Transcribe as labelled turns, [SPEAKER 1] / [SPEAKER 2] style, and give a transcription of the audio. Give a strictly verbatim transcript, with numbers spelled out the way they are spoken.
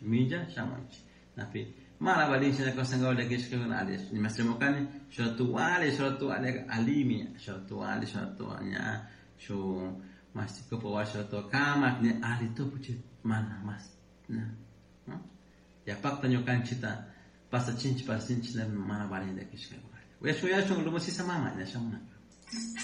[SPEAKER 1] mija shamanchi napi mala bali sina kosanga wala kish ko na ades ni masre mokani shatu wale shatu wale alimi shatu wale shatu nya sho mastiko po shatu kama ni ali to puchi mana mas na ya pakta nyokan chita pasa chinchi pasa chinchi na mana bali da kish ko we sho ya sho lumo sisa mama na shamana